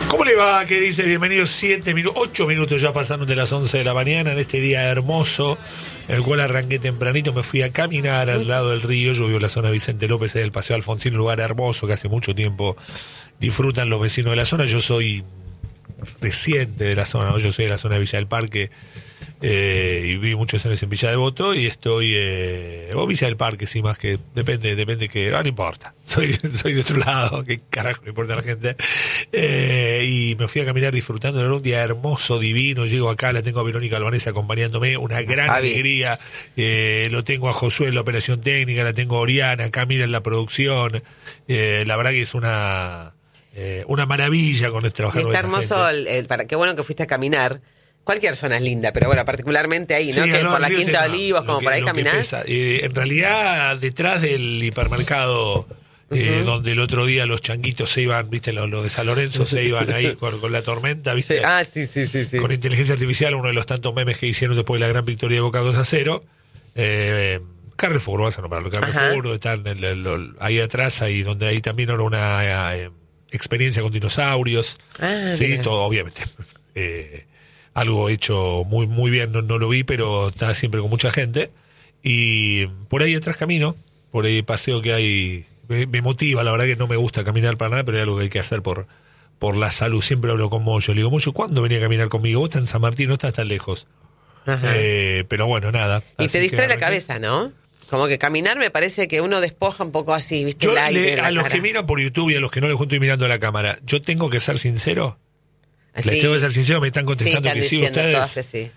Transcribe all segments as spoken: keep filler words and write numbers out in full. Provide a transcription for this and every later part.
¿Cómo le va? ¿Qué dice? Bienvenidos siete minutos, ocho minutos ya pasaron de las once de la mañana en este día hermoso, en el cual arranqué tempranito, me fui a caminar al lado del río, yo vivo en la zona Vicente López, del Paseo Alfonsín, un lugar hermoso que hace mucho tiempo disfrutan los vecinos de la zona. Yo soy reciente de la zona, ¿no? Yo soy de la zona de Villa del Parque, eh, y viví muchos años en Villa Devoto y estoy eh, o Villa del Parque, sí, más que depende, depende que no, no importa, soy, soy de otro lado, qué carajo le importa a la gente, eh, y me fui a caminar disfrutando, era un día hermoso, divino. Llego acá, la tengo a Verónica Albanese acompañándome, una gran Javi. alegría, eh, lo tengo a Josué en la operación técnica, la tengo a Oriana, acá mira en la producción, eh, la verdad que es una eh, una maravilla con este trabajar. Está hermoso, el, el, para, qué bueno que fuiste a caminar. Cualquier zona es linda, pero bueno, particularmente ahí, ¿no? Sí, que no, por la Río Quinta de Tema, Olivos, como que, por ahí lo que caminás. pesa. Eh, en realidad, detrás del hipermercado, eh, Uh-huh. donde el otro día los changuitos se iban, viste, los, los de San Lorenzo se iban ahí con, con la tormenta, viste. Sí. Ah, sí, sí, sí, sí. Con inteligencia artificial, uno de los tantos memes que hicieron después de la gran victoria de Boca dos a cero. Eh, Carrefour, vas a nombrarlo, Carrefour, están en el, el, ahí atrás, ahí donde ahí también era una eh, experiencia con dinosaurios. Ah, sí, mira. todo, obviamente. Eh, algo hecho muy muy bien, no, no lo vi, pero está siempre con mucha gente. Y por ahí atrás camino, por ahí paseo que hay, me, me motiva, la verdad que no me gusta caminar para nada, pero hay algo que hay que hacer por, por la salud. Siempre hablo con Moyo, le digo, Moyo, ¿cuándo venía a caminar conmigo? Vos estás en San Martín, no estás tan lejos. Eh, pero bueno, nada. Y te distrae la arranqué. cabeza, ¿no? Como que caminar me parece que uno despoja un poco así, ¿viste? Yo El aire le- en la a los cara. que miran por YouTube y a los que no les estoy mirando a la cámara, yo tengo que ser sincero. Así. Les tengo que ser sincero, me están contestando sí, están que sí diciendo ustedes. todas que sí.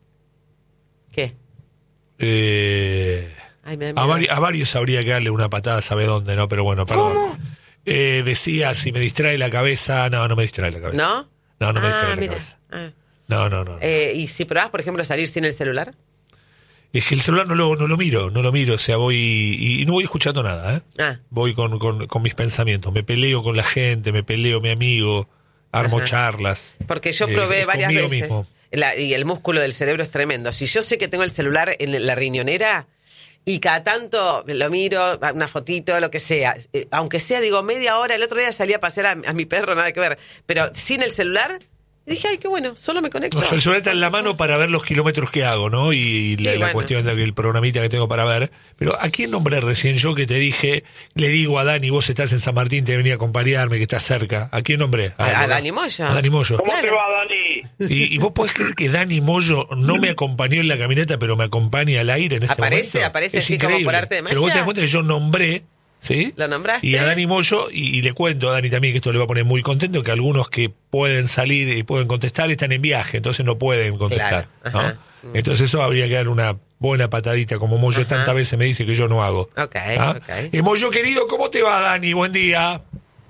¿Qué? Eh, Ay, me da a, miedo. vari- a varios habría que darle una patada, sabe dónde, ¿no? Pero bueno, perdón. Eh, decía, si me distrae la cabeza. No, no me distrae la cabeza. ¿No? No, no me ah, distrae la mira. cabeza. Ah. No, no, no. Eh, ¿Y si probás, por ejemplo, salir sin el celular? Es que el celular no lo, no lo miro, no lo miro, o sea, voy y, y no voy escuchando nada, ¿eh? Ah. Voy con, con, con mis pensamientos, me peleo con la gente, me peleo mi amigo, armo Ajá. charlas. Porque yo Eh, probé es varias conmigo veces. mismo. La- y el músculo del cerebro es tremendo. Si yo sé que tengo el celular en la riñonera y cada tanto lo miro, una fotito, lo que sea, eh, aunque sea, digo, media hora, el otro día salí a pasear a, a mi perro, nada que ver, pero sin el celular, dije, ay, qué bueno, solo me conecto. No, yo el celular está en la mano para ver los kilómetros que hago, ¿no? Y, y la, Sí, la bueno. cuestión del programita que tengo para ver. Pero ¿a quién nombré recién yo que te dije, le digo a Dani, vos estás en San Martín, te venía a acompañarme, que estás cerca? ¿A quién nombré? A- a Dani Moyo. A Dani Moyo. ¿Cómo Claro. te va, Dani? Y, y vos podés creer que Dani Moyo no me acompañó en la camioneta, pero me acompaña al aire en este Aparece, momento. aparece Es así como increíble. por arte de Pero vos te das magia. cuenta que yo nombré, ¿sí? ¿Lo nombraste? Y a Dani Moyo, y, y le cuento a Dani también que esto le va a poner muy contento, que algunos que pueden salir y pueden contestar están en viaje, entonces no pueden contestar. Claro, ajá. ¿no? Entonces eso habría que dar una buena patadita, como Moyo Ajá. tantas veces me dice que yo no hago. Ok, ¿Ah? ok. Eh, Moyo querido, ¿cómo te va, Dani? Buen día.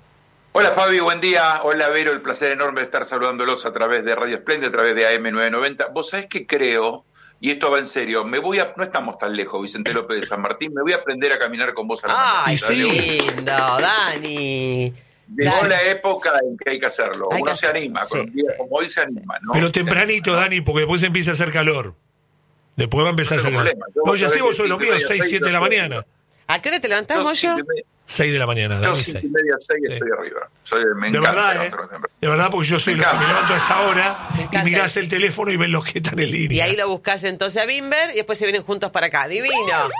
Hola Fabi, buen día. Hola Vero, el placer enorme de estar saludándolos a través de Radio Esplendid, a través de A M novecientos noventa. Vos sabés que creo, y esto va en serio, me voy a, no estamos tan lejos, Vicente López de San Martín, me voy a aprender a caminar con vos a la Ay, Y mañana. sí. lindo, Dani. Llegó Dani. la época en que hay que hacerlo. Hay Uno que se hacer- anima, sí, con un día sí. como hoy se anima, ¿no? Pero tempranito, Dani, porque después empieza a hacer calor. Después va a empezar No a hacer tengo calor. problema. Yo No, ya sabés sé, vos que sos lo cinco y mío, media, seis, seis, siete de la yo estoy- mañana. ¿A qué hora te levantás, Yo Moyo? cinco y media- seis de la mañana, yo Dani, cinco seis. y media, seis Sí. estoy arriba. Soy, me De encanta verdad, ¿eh? levantarme temprano. De verdad, porque yo soy Me los que me encanta. levanto a esa hora y encanta mirás eso. el teléfono y ves los que están en línea. Y ahí lo buscás entonces a Bimber y después se vienen juntos para acá. Divino.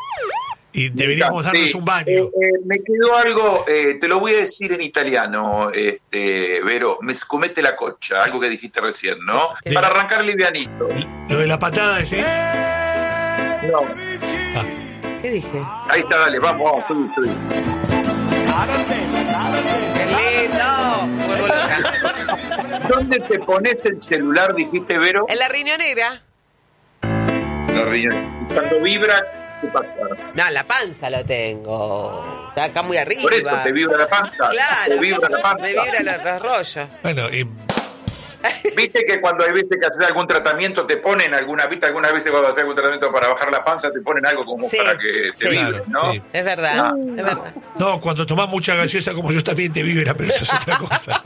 Y deberíamos darnos Sí. un baño. Eh, eh, me quedó algo, eh, te lo voy a decir en italiano, este, Vero, me scomete la cocha, algo que dijiste recién, ¿no? ¿Qué? Para arrancar livianito. Lo de la patada, decís. No, Ah, ¿Qué dije? ahí está, dale, vamos, vamos, estoy, estoy. ¡Qué lindo! Vuelvo loca. ¿Dónde te pones el celular, dijiste, Vero? En la riñonera. La riñón. Cuando vibra, ¿qué pasa? No, en la panza lo tengo. Está acá muy arriba. Por eso te vibra la panza. Claro. Te vibra la panza. Me vibra los, los rollos. bueno, y Viste que cuando hay veces que haces algún tratamiento te ponen alguna, viste, algunas veces cuando haces algún tratamiento para bajar la panza te ponen algo como Sí, para que te sí. vibre, Claro, ¿no? sí. Es verdad, Ah. es verdad. no, cuando tomás mucha gaseosa como yo también te vibra, pero eso es otra cosa.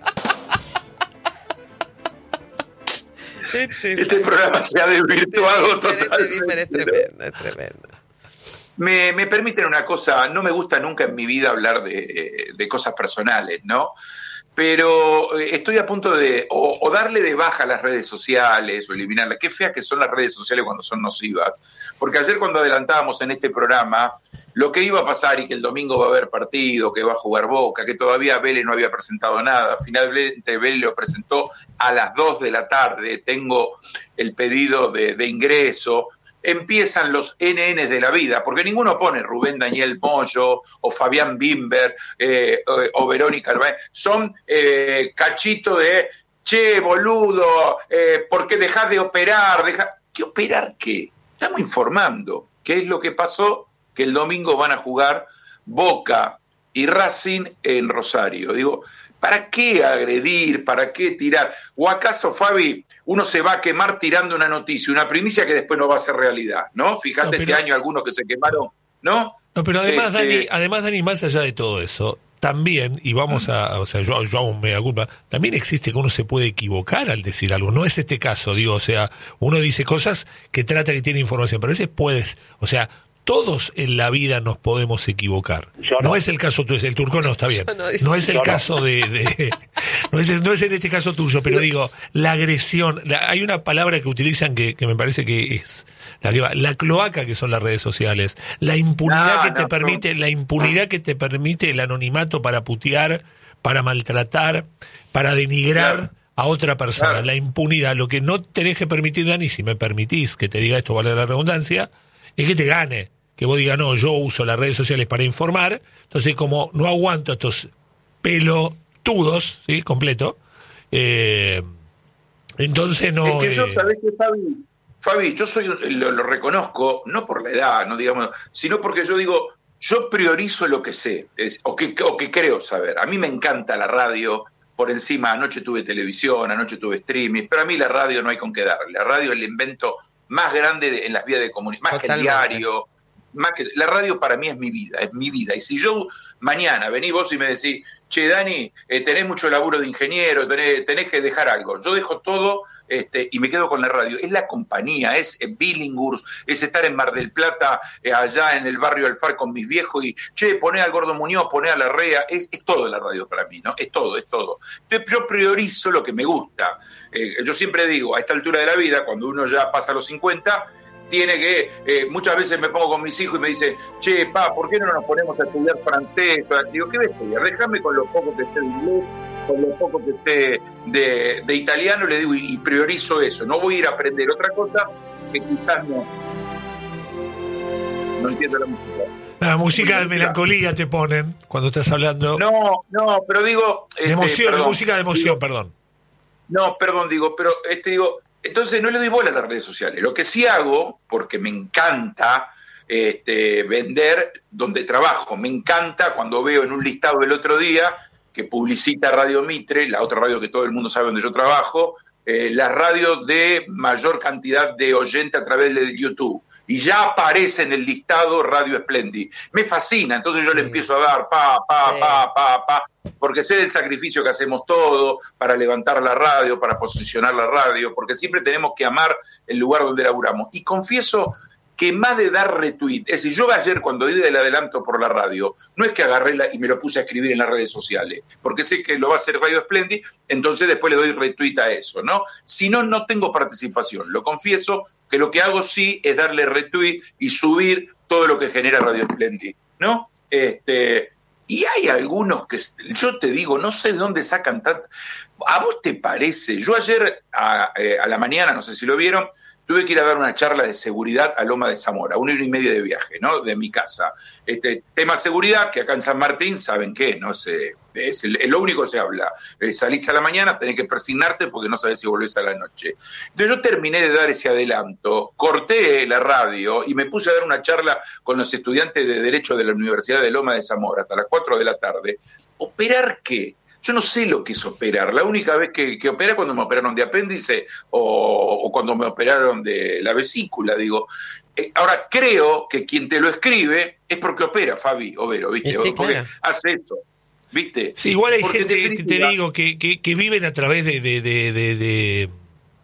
Este, Este programa se ha desvirtuado este Bimber es totalmente. tremendo, es tremendo. Me, me permiten una cosa, no me gusta nunca en mi vida hablar de, de cosas personales, ¿no? pero estoy a punto de o, o darle de baja a las redes sociales o eliminarlas. Qué feas que son las redes sociales cuando son nocivas. Porque ayer cuando adelantábamos en este programa lo que iba a pasar y que el domingo va a haber partido, que va a jugar Boca, que todavía Vélez no había presentado nada, finalmente Vélez lo presentó a las dos de la tarde, tengo el pedido de, de ingreso. Empiezan los N N de la vida, porque ninguno pone Rubén Daniel Moyo o Fabián Bimber eh, o, o Verónica Albán. Son eh, cachito de, che, boludo, eh, ¿por qué dejás de operar? Dejá... ¿Qué operar qué? Estamos informando qué es lo que pasó, que el domingo van a jugar Boca y Racing en Rosario. Digo, ¿para qué agredir? ¿Para qué tirar? ¿O acaso, Fabi, uno se va a quemar tirando una noticia, una primicia que después no va a ser realidad, ¿no? Fíjate no, pero, este año algunos que se quemaron, ¿no? No, pero además, este... Dani, además, Dani, más allá de todo eso, también, y vamos a, o sea, yo, yo hago mea culpa, también existe que uno se puede equivocar al decir algo. No es este caso, digo, o sea, uno dice cosas que trata y tiene información, pero a veces puedes, o sea, todos en la vida nos podemos equivocar. No. no es el caso tuyo, el turco no está bien. No, no es el yo caso no. de, de no es no es en este caso tuyo, pero digo, la agresión, la, hay una palabra que utilizan que, que me parece que es la que va, la cloaca que son las redes sociales, la impunidad no, que te no, permite, no. la impunidad que te permite el anonimato para putear, para maltratar, para denigrar claro. a otra persona, claro. la impunidad, lo que no tenés que permitir, Dani, si me permitís que te diga esto, vale la redundancia, es que te gane, que vos digas, no, yo uso las redes sociales para informar, entonces como no aguanto a estos pelotudos, ¿sí? Completo, eh, entonces no... Es que yo, eh... ¿sabés qué, Fabi? Fabi, yo soy lo, lo reconozco, no por la edad, no digamos, sino porque yo digo, yo priorizo lo que sé, es, o, que, o que creo saber. A mí me encanta la radio, por encima, anoche tuve televisión, anoche tuve streaming, pero a mí la radio no hay con qué darle. La radio es el invento más grande de, en las vías de comunicación, más Totalmente. que el diario, más que la radio para mí es mi vida, es mi vida. Y si yo mañana venís vos y me decís, che, Dani, eh, tenés mucho laburo de ingeniero, tenés, tenés que dejar algo, yo dejo todo este, y me quedo con la radio. Es la compañía, es eh, Billinghurst, es estar en Mar del Plata, eh, allá en el barrio Alfar con mis viejos y, che, poné al Gordo Muñoz, poné a la Rea, es, es todo la radio para mí, ¿no? Es todo, es todo. Yo priorizo lo que me gusta. Eh, yo siempre digo, a esta altura de la vida, cuando uno ya pasa los cincuenta, tiene que, eh, muchas veces me pongo con mis hijos y me dicen, che, pa, ¿por qué no nos ponemos a estudiar francés? Digo, ¿qué voy a estudiar? Déjame con lo poco que esté de inglés, con lo poco que esté de, de italiano, le digo, y, y priorizo eso. No voy a ir a aprender otra cosa que quizás no. No entiendo la música. La música de melancolía te ponen cuando estás hablando. No, no, pero digo... De este, emoción, perdón, de música de emoción, digo, perdón. No, perdón, digo, pero este digo... Entonces no le doy bola a las redes sociales. Lo que sí hago, porque me encanta este, vender donde trabajo, me encanta cuando veo en un listado el otro día que publicita Radio Mitre, la otra radio que todo el mundo sabe donde yo trabajo, eh, la radio de mayor cantidad de oyentes a través de YouTube. Y ya aparece en el listado Radio Splendid. Me fascina, entonces yo le empiezo a dar pa, pa, pa, pa, pa, porque sé del sacrificio que hacemos todos para levantar la radio, para posicionar la radio, porque siempre tenemos que amar el lugar donde laburamos. Y confieso que más de dar retweet, es decir, yo ayer cuando di el adelanto por la radio, no es que agarré la, y me lo puse a escribir en las redes sociales, porque sé que lo va a hacer Radio Splendid, entonces después le doy retweet a eso, ¿no? Si no, no tengo participación, lo confieso, que lo que hago sí es darle retweet y subir todo lo que genera Radio Splendid, ¿no? Este, y hay algunos que, yo te digo, no sé de dónde sacan tanto. ¿A vos te parece? Yo ayer a, a la mañana, no sé si lo vieron, tuve que ir a dar una charla de seguridad a Loma de Zamora, una hora y media de viaje, ¿no? De mi casa. Este tema seguridad, que acá en San Martín, ¿saben qué? No sé, es el, lo único que se habla. Eh, salís a la mañana, tenés que persignarte porque no sabés si volvés a la noche. Entonces yo terminé de dar ese adelanto, corté la radio y me puse a dar una charla con los estudiantes de Derecho de la Universidad de Loma de Zamora hasta las cuatro de la tarde. ¿Operar qué? Yo no sé lo que es operar. La única vez que, que operé cuando me operaron de apéndice o, o cuando me operaron de la vesícula, digo. Eh, ahora, creo que quien te lo escribe es porque opera, Fabi Overo, ¿viste? Sí, porque claro. hace eso, ¿viste? Sí, igual hay porque gente, definitiva... te digo, que, que, que viven a través de... de, de, de, de...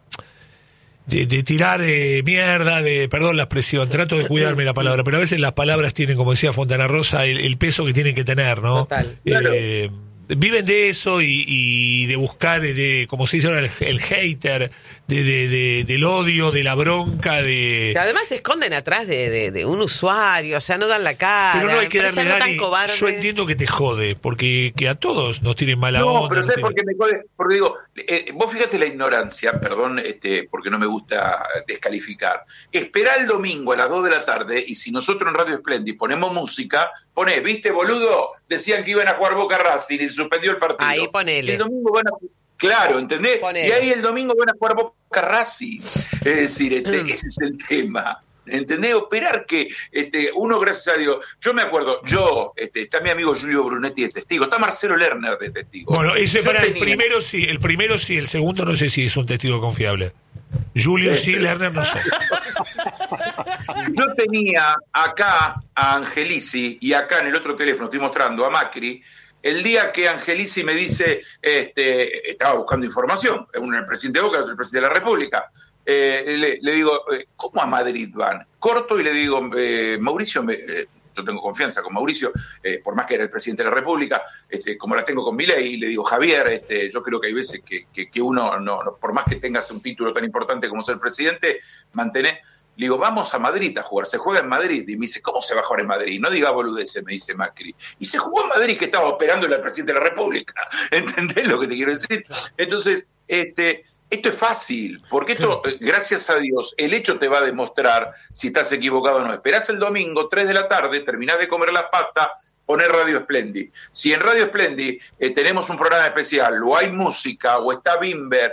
De, de tirar eh, mierda, de perdón la expresión, trato de cuidarme la palabra, pero a veces las palabras tienen, como decía Fontana Rosa, el, el peso que tienen que tener, ¿no? Total. Eh, viven de eso y, y de buscar, de como se dice ahora, el, el hater, de, de, de, del odio, de la bronca, de... Que además se esconden atrás de, de, de un usuario, o sea, no dan la cara. Pero no hay que darle, algo tan Dani, cobarde. yo entiendo que te jode, porque que a todos nos tienen mala No, onda. pero ¿sabes tienen... por qué me jode? Porque digo, eh, vos fíjate la ignorancia, perdón, este, porque no me gusta descalificar. Esperá el domingo a las dos de la tarde y si nosotros en Radio Splendid ponemos música, ponés, ¿viste, boludo? Decían que iban a jugar Boca Racing y se suspendió el partido. Ahí ponele. Y el domingo van a... Claro, ¿entendés? Ponele. Y ahí el domingo van a jugar Boca Racing. Es decir, este, ese es el tema. ¿Entendés? Operar que este, uno, gracias a Dios, yo me acuerdo, yo, este, está mi amigo Julio Brunetti de testigo, está Marcelo Lerner de testigo. Bueno, ese Yo para tenía... el primero sí, el primero sí, el segundo no sé si es un testigo confiable. Julio sí, sí. Lerner no sé. Yo tenía acá a Angelici y acá en el otro teléfono, estoy mostrando a Macri, el día que Angelici me dice, este, estaba buscando información, uno el presidente de Boca, otro el presidente de la República, eh, le, le digo, ¿cómo a Madrid van? Corto y le digo, eh, Mauricio, me, eh, yo tengo confianza con Mauricio, eh, por más que era el presidente de la República, este, como la tengo con Milei, y le digo, Javier, este, yo creo que hay veces que, que, que uno, no, no, por más que tengas un título tan importante como ser presidente, mantenés. Le digo, vamos a Madrid a jugar, se juega en Madrid. Y me dice, ¿cómo se va a jugar en Madrid? No diga boludeces, me dice Macri. Y se jugó en Madrid, que estaba operándole al presidente de la República. ¿Entendés lo que te quiero decir? Entonces, este, esto es fácil, porque esto, gracias a Dios, el hecho te va a demostrar si estás equivocado o no. Esperás el domingo, tres de la tarde, terminás de comer las patas, poner Radio Splendid. Si en Radio Splendid eh, tenemos un programa especial, o hay música, o está Bimber,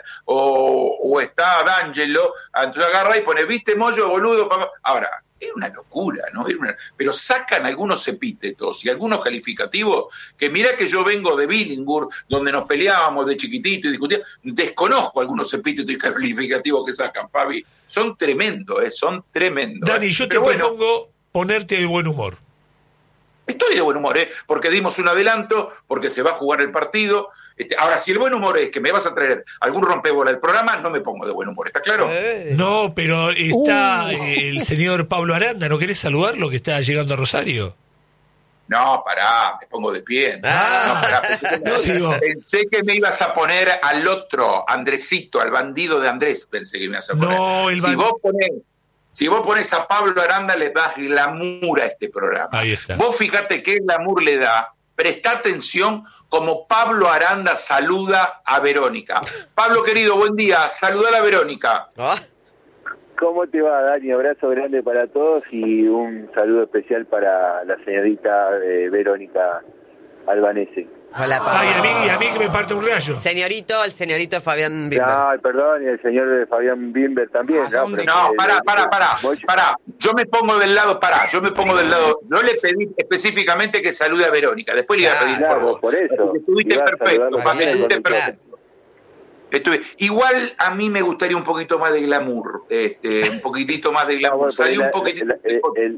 o, o está D'Angelo, entonces agarra y pone, ¿viste, Moyo, boludo? Papá? Ahora, es una locura, ¿no? Es una... Pero sacan algunos epítetos y algunos calificativos que mirá que yo vengo de Billingur, donde nos peleábamos de chiquitito y discutíamos, desconozco algunos epítetos y calificativos que sacan, Fabi. Son tremendos, ¿eh? Son tremendos. Dani, ¿eh? yo te Pero propongo bueno, ponerte de buen humor. Estoy de buen humor, ¿eh? Porque dimos un adelanto, porque se va a jugar el partido. Este, ahora, si el buen humor es que me vas a traer algún rompebola del programa, no me pongo de buen humor, ¿está claro? Eh. No, pero está Uh. eh, el señor Pablo Aranda, ¿no querés saludarlo que está llegando a Rosario? No, pará, me pongo de pie. Ah. No, pará, pensé, No, digo. pensé que me ibas a poner al otro, Andresito, al bandido de Andrés, pensé que me ibas a poner. No, el si ban- vos ponés Si vos pones a Pablo Aranda, le das glamour a este programa. Ahí está. Vos fíjate qué glamour le da. Presta atención como Pablo Aranda saluda a Verónica. Pablo, querido, buen día. Saluda a Verónica. Oh. ¿Cómo te va, Dani? Abrazo grande para todos y un saludo especial para la señorita eh, Verónica Albanese. Hola, Pablo. Ay, a mí, y a mí que me parte un rayo. Señorito, el señorito Fabián Bimber. No, perdón, y el señor Fabián Bimber también. Ah, ¿no? Pero No, que- pará, pará, pará, Voy- pará. Yo me pongo del lado, pará, yo me pongo del lado. No le pedí específicamente que salude a Verónica. Después le iba a pedir Claro, por vos. por eso. Porque estuviste Iba a perfecto, saludarlo Fabi, también, estuviste conductor. perfecto. Estuve. Igual a mí me gustaría un poquito más de glamour, este, un poquitito más de No, glamour. bueno, pero Salió la- un poquitito. la- el- el-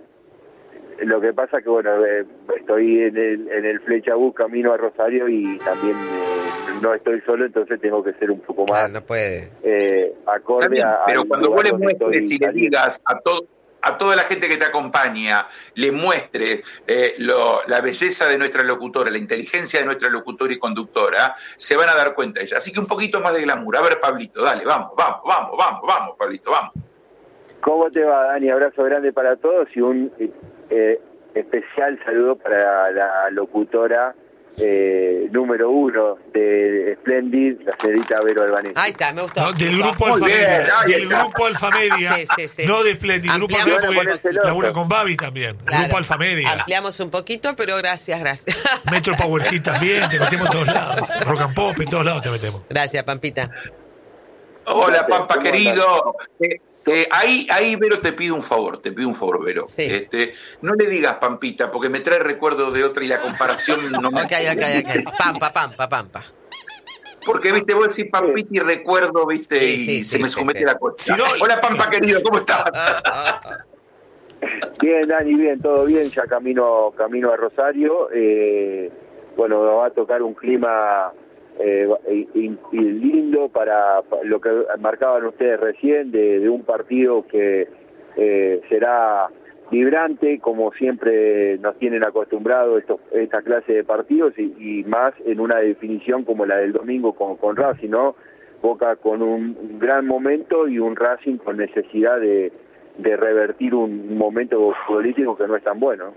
lo que pasa que, bueno, eh, estoy en el, en el Flechabú camino a Rosario y también eh, no estoy solo, entonces tengo que ser un poco Claro, más no puede. eh, acorde También, a. pero al cuando vos lugar le donde muestres estoy y le saliendo. digas a todo a toda la gente que te acompaña, le muestres eh, lo- la belleza de nuestra locutora, la inteligencia de nuestra locutora y conductora, se van a dar cuenta ella. Así que un poquito más de glamour. A ver, Pablito, dale, vamos, vamos, vamos, vamos, vamos, Pablito, vamos. ¿Cómo te va, Dani? Abrazo grande para todos y un eh, especial saludo para la locutora eh, número uno de Splendid, la señorita Vero Albanese. Ahí está, me gustó. No, del grupo Muy bien, Alfamedia, ahí del está. grupo Alfamedia, Sí, sí, sí. no de Splendid, grupo Ampliamos- Alfamedia, Van a ponerse labura locos. con Babi también, Claro. grupo Alfamedia, Ampliamos un poquito, pero gracias, gracias. Metro Power Hit también, te metemos en todos lados, Rock and Pop, en todos lados te metemos. Gracias, Pampita. Hola, Pampa, ¿Cómo querido. Eh, eh, ahí, ahí, Vero, te pido un favor, te pido un favor, Vero. Sí. Este, no le digas Pampita, porque me trae recuerdo de otra y la comparación no me... Ok, ok, ok. Pampa, pampa, pampa. Porque, viste, vos decís Pampita y recuerdo, viste, Sí, y sí, se sí, me sí, somete sí. la cosa. Si no- Hola, Pampa, querido, ¿cómo estás? Bien, Dani, bien, todo bien, ya camino camino a Rosario. Eh, bueno, nos va a tocar un clima eh, y, y lindo para, para lo que marcaban ustedes recién, de, de un partido que eh, será vibrante, como siempre nos tienen acostumbrados estos, esta clase de partidos, y, y más en una definición como la del domingo con, con Racing, ¿no? Boca con un gran momento y un Racing con necesidad de, de revertir un momento político que no es tan bueno.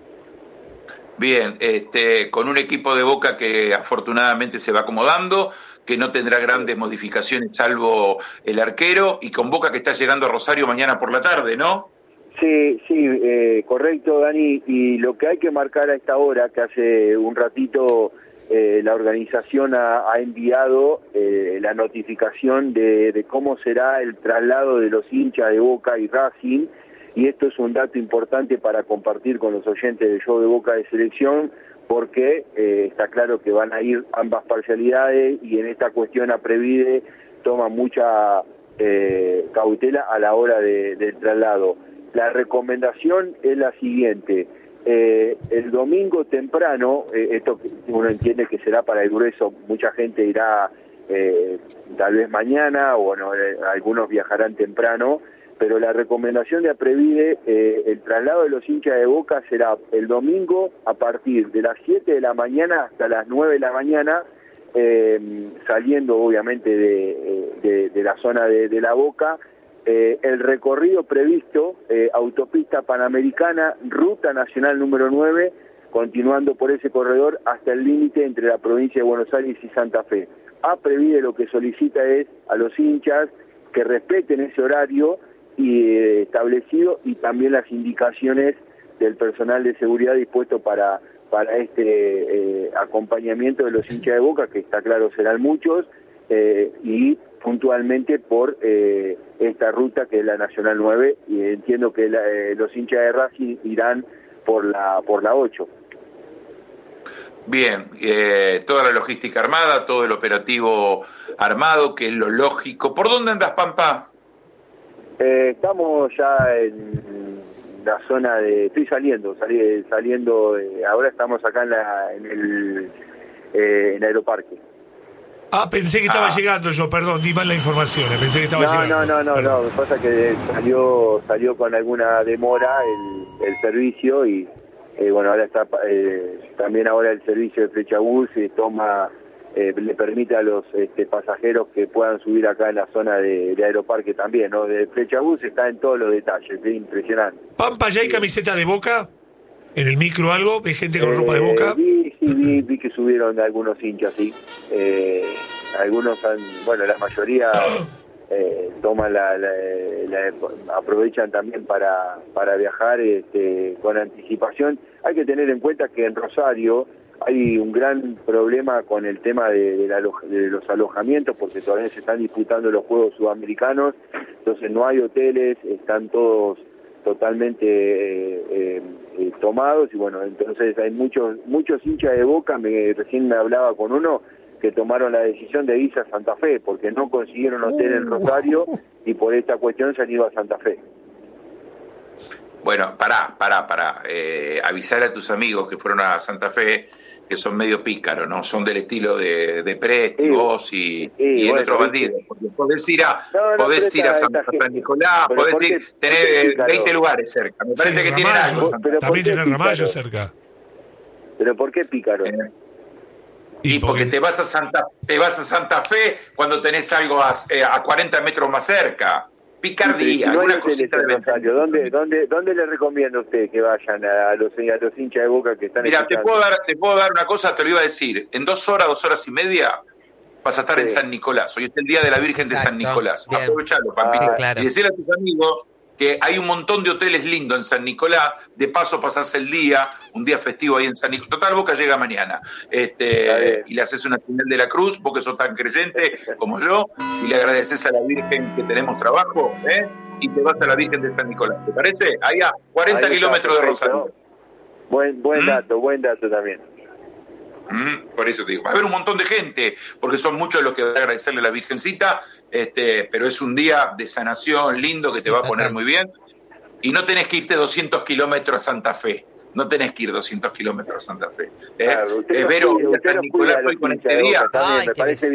Bien, este, con un equipo de Boca que afortunadamente se va acomodando, que no tendrá grandes modificaciones salvo el arquero, y con Boca que está llegando a Rosario mañana por la tarde, ¿no? Sí, sí, eh, correcto, Dani, y lo que hay que marcar a esta hora, que hace un ratito eh, la organización ha, ha enviado eh, la notificación de, de cómo será el traslado de los hinchas de Boca y Racing, y esto es un dato importante para compartir con los oyentes del show de Boca de Selección, porque eh, está claro que van a ir ambas parcialidades, y en esta cuestión Aprevide toma mucha eh, cautela a la hora de, del traslado. La recomendación es la siguiente: eh, el domingo temprano, eh, esto uno entiende que será para el grueso, mucha gente irá eh, tal vez mañana, o bueno, eh, algunos viajarán temprano, pero la recomendación de Aprevide, eh, el traslado de los hinchas de Boca será el domingo a partir de las siete de la mañana hasta las nueve de la mañana, eh, saliendo obviamente de, de, de la zona de, de la Boca. Eh, el recorrido previsto, eh, autopista panamericana, ruta nacional número nueve, continuando por ese corredor hasta el límite entre la provincia de Buenos Aires y Santa Fe. Aprevide lo que solicita es a los hinchas que respeten ese horario y eh, establecido, y también las indicaciones del personal de seguridad dispuesto para, para este eh, acompañamiento de los hinchas de Boca, que está claro serán muchos, eh, y puntualmente por eh, esta ruta que es la Nacional nueve, y entiendo que la, eh, los hinchas de Racing irán por la por la ocho. Bien, eh, toda la logística armada, todo el operativo armado, que es lo lógico. ¿Por dónde andas, Pampa? Eh, estamos ya en la zona de... Estoy saliendo, salí, saliendo, eh, ahora estamos acá en, la, en el eh, en Aeroparque. Ah, pensé que estaba Ah. llegando yo, perdón, di mal la información, pensé que estaba No, llegando. no, no, no, no, lo que pasa es que salió salió con alguna demora el, el servicio, y eh, bueno, ahora está eh, también ahora el servicio de Flechabús eh, toma, eh, le permite a los este, pasajeros que puedan subir acá en la zona de, de Aeroparque también, ¿no? De Flechabús está en todos los detalles, es impresionante. Pampa, ¿ya hay camiseta de Boca? ¿En el micro algo? ¿Ves gente con ropa de Eh, Boca? Vi, sí, vi, vi que subieron algunos hinchas, sí. Eh, algunos han, bueno, la mayoría eh, toman la, la, la- aprovechan también para, para viajar este, con anticipación. Hay que tener en cuenta que en Rosario hay un gran problema con el tema de, de, la, de los alojamientos, porque todavía se están disputando los Juegos Sudamericanos, entonces no hay hoteles, están todos totalmente eh, eh, eh, tomados, y bueno, entonces hay muchos muchos hinchas de Boca, me, recién me hablaba con uno, que tomaron la decisión de irse a Santa Fe, porque no consiguieron hotel en Rosario, y por esta cuestión se han ido a Santa Fe. Bueno, pará, pará, pará. Eh, avisar a tus amigos que fueron a Santa Fe, que son medio pícaros, ¿no? Son del estilo de, de Presti, Sí. vos y, Sí, y el bueno, otro pero bandido. viste. Porque podés ir a, No, no, podés pero ir a esta- San, esta San gente- Nicolás, pero podés ¿por ir, qué- tenés por qué pícaro? veinte lugares cerca. Me parece Sí, que tienen Ramallo, algo. Santa Pero también ¿por qué tiene Ramallo pícaro? cerca. ¿Pero por qué pícaro? Fe. Y porque te vas a Santa, te vas a Santa Fe cuando tenés algo a, eh, a cuarenta metros más cerca. Picardía, Si no hay alguna hoteles cosita en de Rosario, ¿dónde, dónde, ¿dónde le recomienda a usted que vayan a los, a los hinchas de Boca que están Mira, te escuchando? puedo dar, te puedo dar una cosa, te lo iba a decir. En dos horas, dos horas y media, vas a estar Sí. en San Nicolás. Hoy es el día de la Virgen de San Exacto. Nicolás. Bien. Aprovechalo, Pampita. Sí, claro. Y decirle a tus amigos que hay un montón de hoteles lindos en San Nicolás. De paso pasás el día, un día festivo ahí en San Nicolás. Total, Boca llega mañana. Está Este, bien. y le haces una señal de la cruz, vos que sos tan creyente como yo, y le agradeces a la Virgen que tenemos trabajo, ¿eh? Y te vas a la Virgen de San Nicolás. ¿Te parece? Ahí a cuarenta Ahí está, kilómetros de perfecto. Rosario. Buen, buen ¿Mm? dato, buen dato también. Mm, por eso te digo, va a haber un montón de gente, porque son muchos los que van a agradecerle a la Virgencita, este, pero es un día de sanación lindo que te Sí, va a poner total. muy bien. Y no tenés que irte doscientos kilómetros a Santa Fe. No tenés que ir doscientos kilómetros a Santa Fe. ¿eh? Claro, usted Eh, los Vero, cuida, voy a usted San los Nicolás cuida a hoy los con hinchas este de día. Boca también, Ay, me qué parece bes- bien.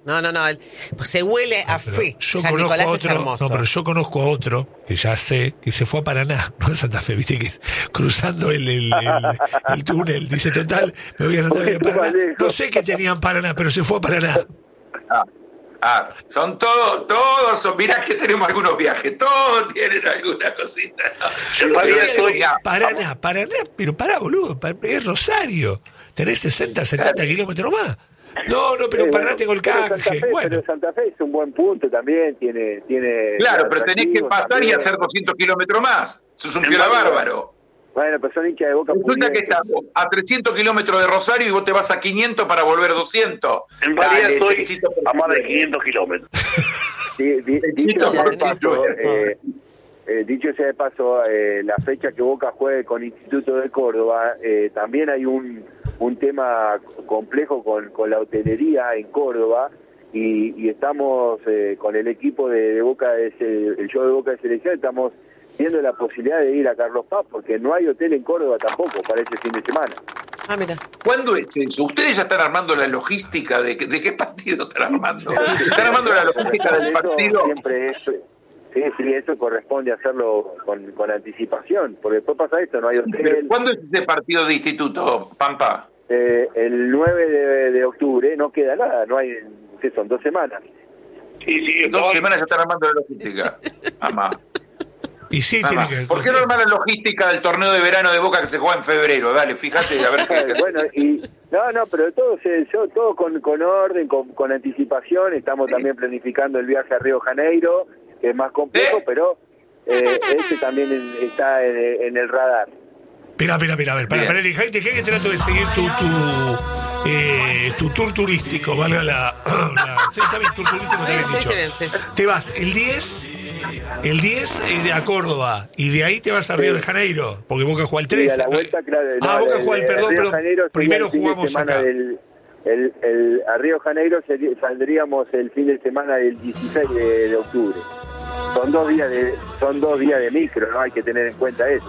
No, no, no. el- se huele a Pero fe. yo San conozco Nicolás a es otro, hermoso. no, pero yo conozco a otro que ya sé que se fue a Paraná, no a Santa Fe, viste que es cruzando el, el, el, el túnel. Dice, total, me voy a Santa Fe a Paraná. No sé qué tenían Paraná, pero se fue a Paraná. Ah, ah, son todos, todos son, mirá que tenemos algunos viajes, todos tienen alguna cosita. ¿No? Yo no Pero tenía estoy- digo, Paraná, Paraná, pero pará, boludo, pa- es Rosario. Tenés sesenta, setenta kilómetros más. No, no, pero Eh, Paraná bueno, tengo el pero Santa canje. Fe, Bueno, pero Santa Fe es un buen punto también, tiene... tiene Claro, pero tenés que atractivos pasar y también. hacer doscientos kilómetros más. Eso es un piola bárbaro. Bueno, pero son hinchas de Boca Resulta que pudientes. estamos a trescientos kilómetros de Rosario y vos te vas a quinientos para volver doscientos. En realidad Dale, estoy Techito, por a más de favor. quinientos kilómetros. Sí, di- dicho sea de paso, eh, eh, dicho sea de paso, eh, la fecha que Boca juegue con Instituto de Córdoba, eh, también hay un, un tema complejo con, con la hotelería en Córdoba y, y estamos eh, con el equipo de, de Boca, de ese- el show de Boca de Selección, estamos viendo la posibilidad de ir a Carlos Paz porque no hay hotel en Córdoba tampoco para ese fin de semana. Ah, mira. ¿Cuándo es eso? ¿Ustedes ya están armando la logística de, de qué partido están armando? ¿Están armando la logística del Eso partido? siempre es, sí, sí, eso corresponde hacerlo con, con anticipación, porque después pasa esto, no hay Pero, hotel. ¿cuándo es ese partido de instituto, Pampa? Eh, el nueve de, de octubre no queda nada, no hay, ¿qué son? Dos semanas. Sí, sí, Dos no, semanas ya están armando la logística. Mamá. y sí, Mamá. tiene que... ¿Por qué no armar la logística del torneo de verano de Boca que se juega en febrero? Dale, fíjate, a ver qué. Bueno, y no, no, pero todo, se, yo, todo con, con orden, con, con anticipación. Estamos también planificando el viaje a Río Janeiro, que es más complejo, ¿Eh? pero eh, ese también en- está en, en el radar. Mira, mira, mira, a ver, para, Bien. para, dejá, dejá que trato de seguir tu, tu, eh, tu tour turístico, valga la, la... Sí, está bien, tour turístico, está bien Sí, dicho. sí, bien, sí. Te vas el diez, el diez eh, a Córdoba, y de ahí te vas a Río de Janeiro, porque Boca juega el Y tres. a la vuelta, claro, ah, no, Boca el- juega el, el perdón, Río pero Janeiro sería primero el fin de jugamos semana acá. del- el, el, a Río Janeiro sería- saldríamos el fin de semana del dieciséis de, de octubre. Son dos días de son dos días de micro, no hay que tener en cuenta eso.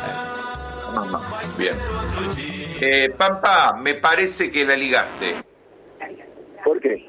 Mamá. Bien. Eh, Pampa, me parece que la ligaste. ¿Por qué?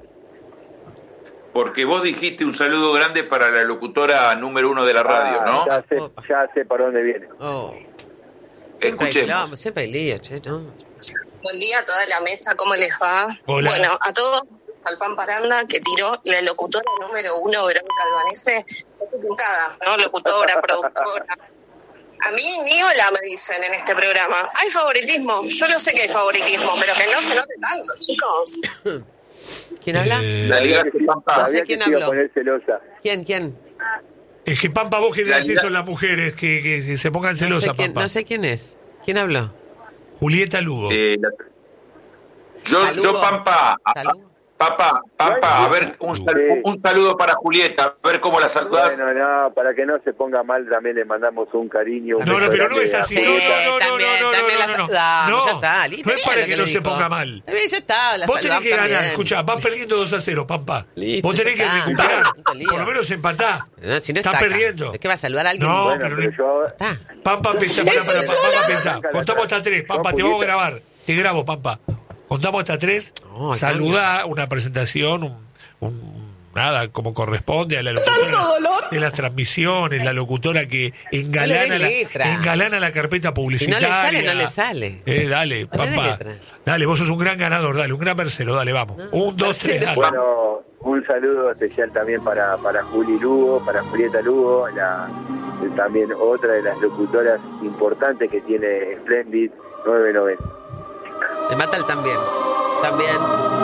Porque vos dijiste un saludo grande para la locutora número uno de la radio, Ah, ¿no? Ya sé, Opa. ya sé para dónde viene. Oh. Siempre hay Escuchemos. quilombo, siempre hay lío, che, ¿no? Buen día a toda la mesa, ¿cómo les va? Hola. Bueno, a todos, al Pan Paranda que tiró la locutora número uno, Verónica Albanese, pintada, ¿no? Locutora, productora. A mí ni hola me dicen en este programa. Hay favoritismo, yo lo sé que hay favoritismo, pero que no se note tanto, chicos. ¿Quién habla? Eh, La ligaste, Sabía que- Pampa. sabía No sé que quién se iba a habló. poner celosa. ¿Quién, quién? es que Pampa, vos generás La liga- eso en las mujeres, que, que se pongan No sé, celosas, quién, Pampa. no sé quién es. ¿Quién habló? Julieta Lugo. Eh, la- Yo, Saludo. yo, Pampa, a- Saludo. Pampa, Pampa, a ver, un, sal- Sí. un saludo para Julieta, a ver cómo la saludás. Bueno, no, para que no se ponga mal también le mandamos un cariño. un No, no, beso pero no grande es a así. Sí, No, no, no, no, también, no, no, también no, la no, no. saludamos, No, ya está, listo, no es bien para lo que que no le se dijo. ponga mal. Está bien, ya está, la Vos tenés saludamos que ganar, también. escuchá, vas perdiendo dos a cero, Pampa. Listo, Vos tenés ya que está. recuperar. Tanto lío. Por lo menos empatá. No, si no Estás está acá. perdiendo. ¿Es que va a saludar a alguien? No, Bueno, pero pero no- yo... Está. Pampa, pensá, para, para, para, Pampa, pensá. Arranca la Contamos otra. hasta tres, Pampa, No, te vamos a Julieta. grabar. Te grabo, Pampa. Contamos hasta tres. No, Saludá, una presentación, un, un- nada, como corresponde a la locutora de las transmisiones, la locutora que engalana, No le des la, letra. engalana la carpeta Si no publicitaria. le sale, no le sale. Eh, dale, No le des Pampa. letra. Dale, vos sos un gran ganador, dale, un gran tercero, dale, vamos. Un, dos, tres, tercero. dale. Bueno, un saludo especial también para, para Juli Lugo, para Julieta Lugo, la, también otra de las locutoras importantes que tiene Splendid nueve noventa. Le mata el también. También.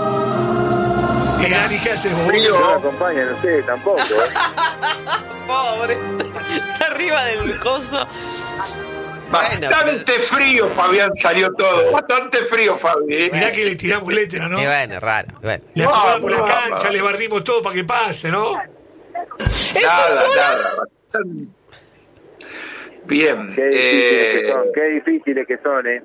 ¿Y Dani, qué haces vos? Frío. No me acompaña, no sé, tampoco. ¿eh? Pobre. Está arriba del coso. Bueno, Bastante frío, Fabián, salió todo. Bastante frío, Fabi. ¿eh? Mirá que le tiramos letra, ¿no? Y bueno, raro. Bueno. Le acomodamos la Vamos, cancha, vamos. le barrimos todo para que pase, ¿no? Nada, nada. bastante. Bien. Qué difíciles eh, que son, qué difíciles que son, ¿eh?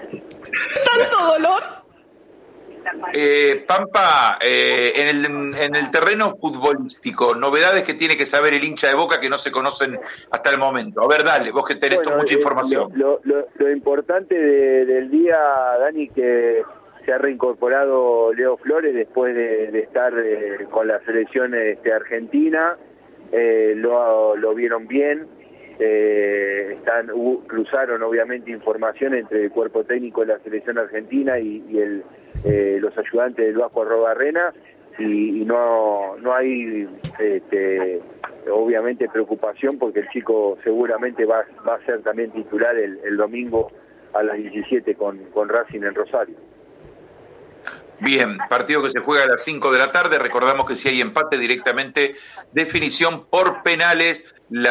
eh, Pampa, eh, en, el, en el terreno futbolístico, novedades que tiene que saber el hincha de Boca que no se conocen hasta el momento. A ver, dale, vos que tenés Bueno, mucha eh, información. Lo, lo- lo importante de- del día, Dani, que se ha reincorporado Leo Flores después de, de estar eh, con la selección este, argentina, eh, lo, lo vieron bien, eh, están uh, cruzaron obviamente información entre el cuerpo técnico de la selección argentina y, y el, eh, los ayudantes del Vasco Arrobarrena, y, y no, no hay este, obviamente preocupación porque el chico seguramente va, va a ser también titular el, el domingo a las diecisiete con, con Racing en Rosario. Bien, partido que se juega a las cinco de la tarde. Recordamos que si hay empate directamente, definición por penales,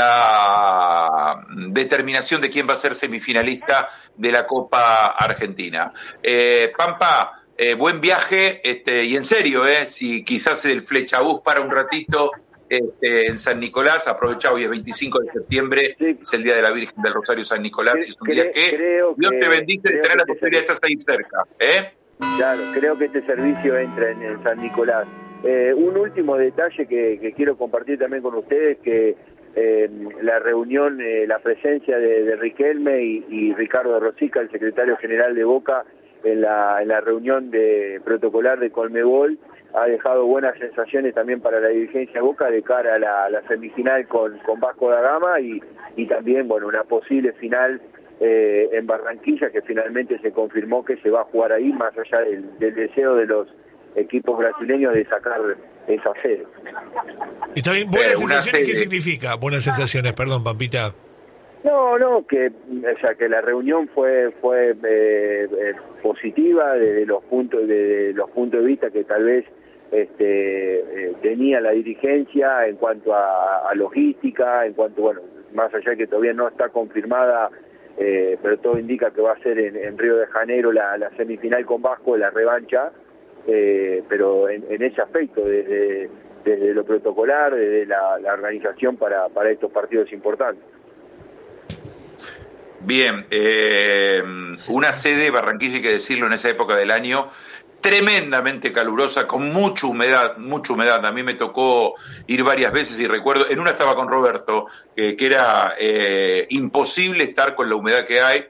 la determinación de quién va a ser semifinalista de la Copa Argentina. Eh, Pampa, eh, buen viaje, este, y en serio, eh, si quizás el flechabús para un ratito este, en San Nicolás, aprovecha, hoy es veinticinco de septiembre, sí. Es el Día de la Virgen del Rosario San Nicolás, Cre- es un día que Dios que, te bendice de tener la posibilidad de estar ahí cerca, ¿eh? Claro, creo que este servicio entra en, en San Nicolás. Eh, un último detalle que, que quiero compartir también con ustedes, que eh, la reunión, eh, la presencia de, de Riquelme y, y Ricardo Rosica, el secretario general de Boca, en la, en la reunión de protocolar de Conmebol, ha dejado buenas sensaciones también para la dirigencia de Boca de cara a la, a la semifinal con, con Vasco da Gama y, y también, bueno, una posible final Eh, en Barranquilla, que finalmente se confirmó que se va a jugar ahí, más allá del, del deseo de los equipos brasileños de sacar esa sede. Y también, ¿buenas eh, sensaciones sede. qué significa? Buenas sensaciones, perdón, Pampita. No, no, que, o sea, que la reunión fue fue eh, eh, positiva desde los puntos de, de los puntos de vista que tal vez este eh, tenía la dirigencia en cuanto a, a logística, en cuanto, bueno, más allá de que todavía no está confirmada. Eh, pero todo indica que va a ser en, en Río de Janeiro la, la semifinal con Vasco, la revancha, eh, pero en, en ese aspecto, desde, desde lo protocolar, desde la, la organización para, para estos partidos importantes. Bien, eh, una sede, Barranquilla, hay que decirlo, en esa época del año, tremendamente calurosa, con mucha humedad, mucha humedad. A mí me tocó ir varias veces y recuerdo, en una estaba con Roberto, eh, que era eh, imposible estar con la humedad que hay.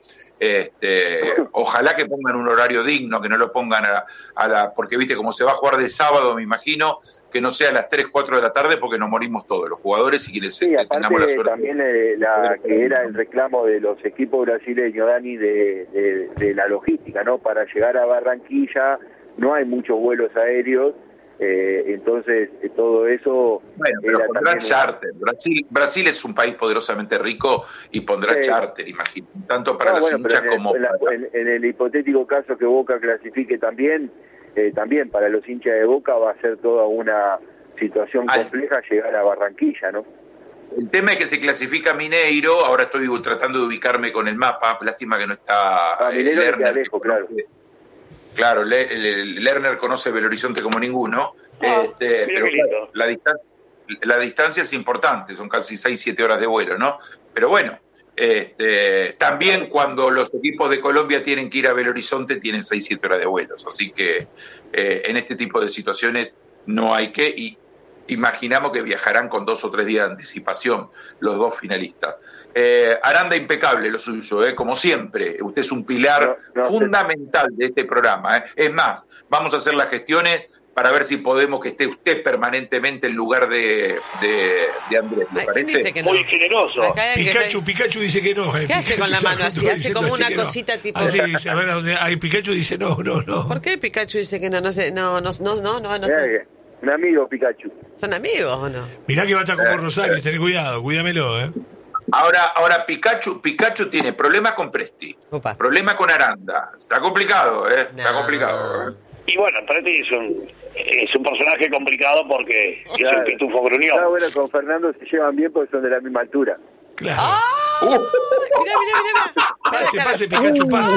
Este, ojalá que pongan un horario digno, que no lo pongan a, a la, porque viste cómo se va a jugar de sábado, me imagino, que no sea a las tres, cuatro de la tarde, porque nos morimos todos, los jugadores y quienes sí, eh, tengamos la suerte. También eh, la, que era el reclamo de los equipos brasileños, Dani, de, de, de la logística, ¿no? Para llegar a Barranquilla no hay muchos vuelos aéreos, eh, entonces eh, todo eso... Bueno, pero era pondrá también charter. Un... Brasil, Brasil es un país poderosamente rico y pondrá sí. charter, imagino, tanto para no, las bueno, hinchas en el, como... En, la, para... en, en el hipotético caso que Boca clasifique también, eh, también para los hinchas de Boca va a ser toda una situación Al... compleja llegar a Barranquilla, ¿no? El tema es que se clasifica Mineiro, ahora estoy tratando de ubicarme con el mapa, lástima que no está... Ah, Mineiro eh, Lerner, lejos, claro. Claro, Le, Le, Lerner conoce Belo Horizonte como ninguno, ah, este, pero claro, la, distan- la distancia es importante, son casi seis siete horas de vuelo, ¿no? Pero bueno, este, también cuando los equipos de Colombia tienen que ir a Belo Horizonte tienen seis siete horas de vuelos, así que eh, en este tipo de situaciones no hay que... Y, imaginamos que viajarán con dos o tres días de anticipación los dos finalistas. Eh, Aranda, impecable lo suyo, eh, como siempre. Usted es un pilar no, no, fundamental de este programa. Eh. Es más, vamos a hacer las gestiones para ver si podemos que esté usted permanentemente en lugar de, de, de Andrés. ¿Le parece? Dice que no? Muy generoso. Pikachu, que... Pikachu dice que no. Eh. ¿Qué hace Pikachu con la mano así? Hace como una cosita no. tipo... Así dice, a ver, a dónde... Ay, Pikachu dice no, no, no. ¿Por qué Pikachu dice que no? No sé, no, no, no, no, no, no sé. Un amigo, Pikachu. ¿Son amigos o no? Mirá que va a estar como Rosario, ten cuidado, cuídamelo, ¿eh? Ahora, ahora Pikachu, Pikachu tiene problemas con Presti, Opa. Problemas con Aranda. Está complicado, ¿eh? Está No. complicado. ¿eh? Y bueno, Presti es un, es un personaje complicado porque Claro. es un pitufo gruñón. Ah, bueno, con Fernando se llevan bien porque son de la misma altura. Claro. ¡Ah! Uh. Mirá, mirá, mirá, mirá. Pase, pase, Pikachu, pase.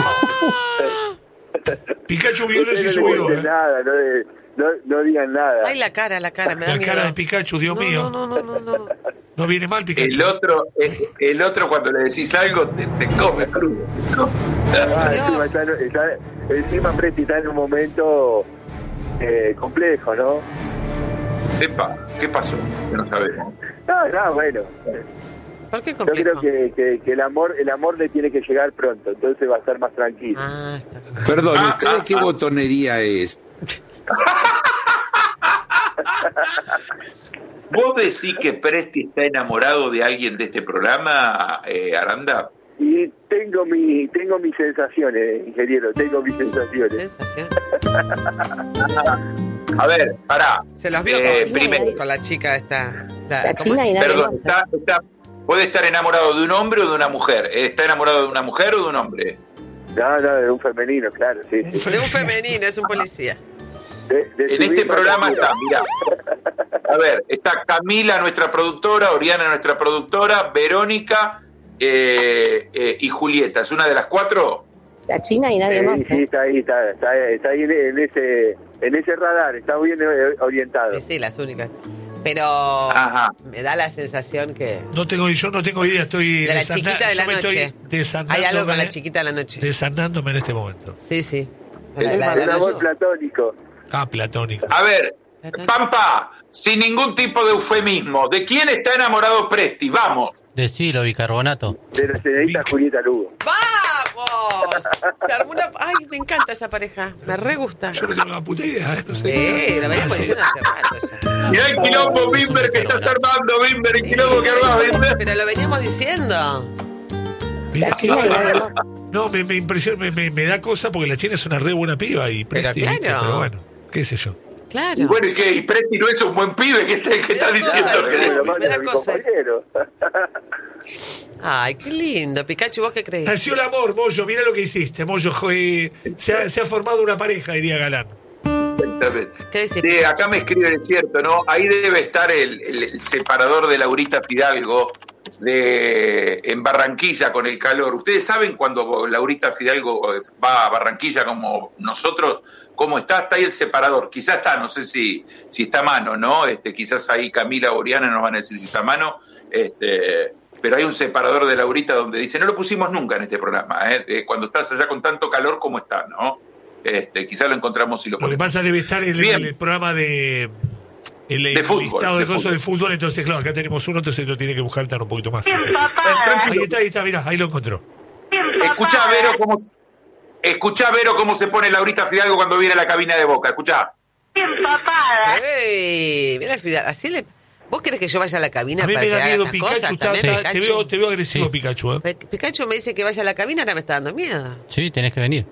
Pikachu viola si Ustedes no le subió, cuenten ¿eh? nada, no, de- no, no digan nada. Ay, la cara, la cara, me da La miedo. cara de Pikachu, Dios no, mío. No, no, no, no, no. No viene mal, Pikachu. El otro, el, el otro cuando le decís algo te, te come crudo. ¿no? Ah, Dios. encima, está, está, encima Presti está en un momento eh, complejo, ¿no? Epa, ¿qué pasó? Que no sabemos. No, no, bueno. ¿Por qué Yo complejo? creo que, que, que el amor el amor le tiene que llegar pronto, entonces va a estar más tranquilo. Ah, está bien. Perdón, Ah, ¿usted de ah, qué ah. botonería es? ¿Vos decís que Presti está enamorado de alguien de este programa, eh, Aranda? Y tengo mi tengo mis sensaciones, ingeniero, tengo mis sensaciones. Sensación. A ver, pará. Se los vio Eh, con, primero, con la chica esta. La, La ¿cómo China es? y nadie perdón, más. está, está- ¿puede estar enamorado de un hombre o de una mujer? ¿Está enamorado de una mujer o de un hombre? No, no, de un femenino, claro, sí. sí. De un femenino, es un policía. De- de En su este misma programa cultura. está, mirá. A ver, está Camila, nuestra productora, Oriana, nuestra productora, Verónica eh, eh, y Julieta. ¿Es una de las cuatro? La China y nadie Sí, más. sí, ¿eh? está ahí, está, está, está ahí en, en ese en ese radar, está bien eh, orientado. Sí, sí, las únicas. Pero Ajá. me da la sensación que... No tengo, yo no tengo idea, estoy De la desanda- chiquita de yo la me noche. estoy desandándome- Hay algo con la chiquita de la noche. Desandándome en este momento. Sí, sí. El La- la- Un la- amor platónico. Ah, platónico. A ver, Pampa, sin ningún tipo de eufemismo, ¿de quién está enamorado Presti? Vamos. Decilo, bicarbonato. De la señorita Vic. Julieta Lugo. ¡Vamos! Se armó una... Ay, me encanta esa pareja. Me re gusta. Yo no tengo la puta idea, ¿eh? No sé. Sí, la veníamos Ah, sí. diciendo hace rato ya. Mirá el quilombo, Bimber, que estás armando, Bimber, el quilombo que armás, Bimber. Pero lo veníamos diciendo. Mirá, La China y nadie más. no, me, me impresiona, me, me, me da cosa porque la China es una re buena piba y Presti, claro. ¿viste? Pero bueno, qué sé yo. Claro. Y bueno, ¿y qué? ¿Y Presti no es un buen pibe? ¿Qué, te- qué estás Pero diciendo? no, Que- sí. Lo me manda da a mi cosa. compañero. Ay, qué lindo. Pikachu, ¿vos qué crees? Nació el amor, Moyo, mira lo que hiciste, Moyo. eh, se, ha, se ha formado una pareja, diría Galán. ¿Qué decís? Sí, acá me escriben, es cierto, ¿no? Ahí debe estar el, el- el separador de Laurita Fidalgo de, en Barranquilla con el calor. Ustedes saben cuando Laurita Fidalgo va a Barranquilla como nosotros, cómo está, está ahí el separador. Quizás está, no sé si, si está a mano, ¿no? Este, quizás ahí Camila o Oriana nos van a decir si está a mano. Este, pero hay un separador de Laurita donde dice, no lo pusimos nunca en este programa, ¿eh? Eh, cuando estás allá con tanto calor, ¿cómo está, no? Este, quizás lo encontramos y lo Lo que ponemos. pasa debe estar en el, Bien. el programa de. El, el De fútbol, listado de, de cosas fútbol. de fútbol, entonces, claro, acá tenemos uno, entonces lo tiene que buscar estar un poquito más. Bueno, Ahí está, ahí está, mirá, ahí lo encontró. Escuchá, Vero, cómo, escuchá, Vero, cómo se pone Laurita Fidalgo cuando viene a la cabina de Boca. Escuchá. ¡Ey! Mira, Fidel, así le... ¿Vos querés que yo vaya a la cabina A mí para me que da haga miedo estas Pikachu, cosas está- también, está- te, Pikachu? veo, te veo agresivo, Sí. Pikachu, ¿eh? Pe- Pikachu me dice que vaya a la cabina, ahora me está dando miedo. Sí, tenés que venir.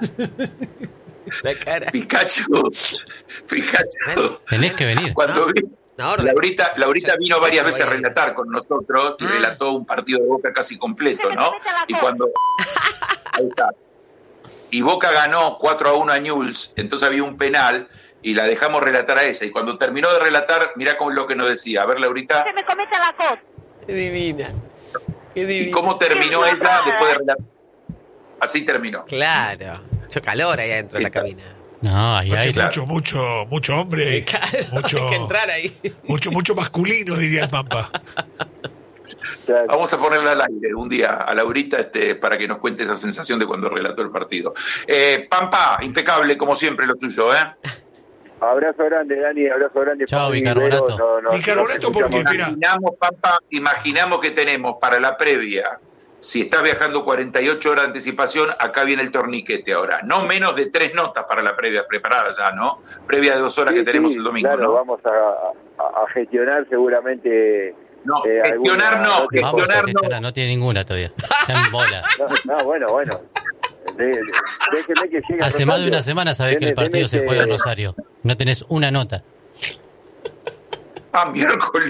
La cara. Pikachu. Pikachu. Bueno. Tenés que venir. Cuando No. vi- Una orden. Laurita, Laurita Yo- vino yo varias se veces a voy a ir. relatar con nosotros y Ah. relató un partido de Boca casi completo, ¿no? Y cuando... Ahí está. Y Boca ganó cuatro a uno a Newell's, entonces había un penal y la dejamos relatar a ella. Y cuando terminó de relatar, mirá con lo que nos decía. A ver, Laurita. Qué divina. Qué ¿Y divina. cómo terminó ella después de relatar? Así terminó. Claro. Mucho calor ahí adentro de la Sí, cabina. No, hay Mucho, aire. mucho, mucho, mucho hombre. Claro, mucho, hay que entrar ahí. mucho, mucho masculino, diría el Pampa. Claro. Vamos a ponerla al aire un día a Laurita este, para que nos cuente esa sensación de cuando relató el partido. Eh, Pampa, impecable como siempre lo tuyo, ¿eh? Abrazo grande, Dani, abrazo grande. Chao, Fabi, bicarbonato. Vero, no, no, Bicarbonato, nos porque, escuchamos. mira, Imaginamos, Pampa, imaginamos que tenemos para la previa, si estás viajando cuarenta y ocho horas de anticipación, acá viene el torniquete ahora. No menos de tres notas para la previa preparada ya, ¿no? Previa de dos horas Sí, que tenemos sí, el domingo, claro, ¿no? vamos a, a- a gestionar seguramente. No, eh, gestionar alguna- no, no te- Vamos a gestionar no. gestionar, no tiene ninguna todavía. Está en bola. No, no, bueno, bueno. De- de- déjeme que llegue a Hace más de Rosario. una semana sabés que el Deme- partido deme se que- juega en Rosario. No tenés una nota. Ah, miércoles.